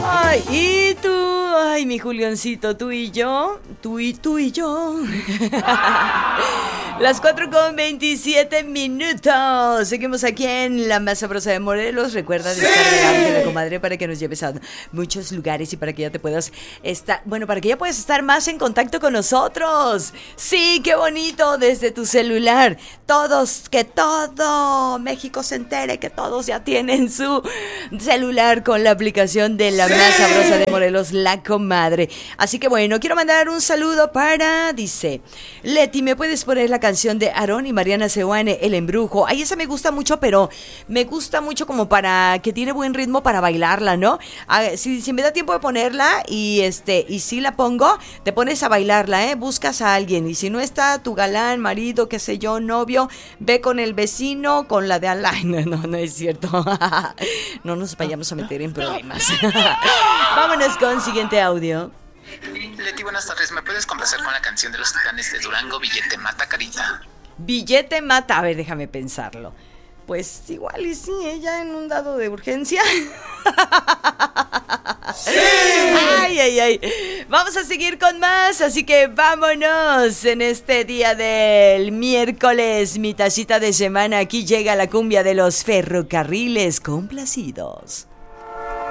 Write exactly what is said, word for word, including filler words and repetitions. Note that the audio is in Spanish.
Ay, y tú, ay, mi Julioncito, tú y yo, tú y tú y yo. Las cuatro con veintisiete minutos. Seguimos aquí en la más sabrosa de Morelos. Recuerda descargar de la comadre para que nos lleves a muchos lugares y para que ya te puedas estar, bueno, para que ya puedas estar más en contacto con nosotros. Sí, qué bonito, desde tu celular. Todos, que todo México se entere que todos ya tienen su celular con la aplicación de la más sabrosa de Morelos, la comadre. Así que bueno, quiero mandar un saludo para, dice, Leti, ¿me puedes poner la canción de Aarón y Mariana Seoane, El Embrujo? Ay, esa me gusta mucho, pero me gusta mucho como para que tiene buen ritmo para bailarla, ¿no? Ah, si, si me da tiempo de ponerla y este y si la pongo, te pones a bailarla, ¿eh? Buscas a alguien y si no está tu galán, marido, qué sé yo, novio, ve con el vecino, con la de al lado. No, no, no es cierto. No nos vayamos a meter en problemas. Vámonos con siguiente audio. Leti, buenas tardes. ¿Me puedes complacer con la canción de los Titanes de Durango, Billete Mata, Carita? Billete Mata. A ver, déjame pensarlo. Pues igual y sí, ella en un dado de urgencia. ¡Sí! Ay, ay, ay. Vamos a seguir con más, así que vámonos en este día del miércoles, mi tacita de semana. Aquí llega la cumbia de los ferrocarriles complacidos.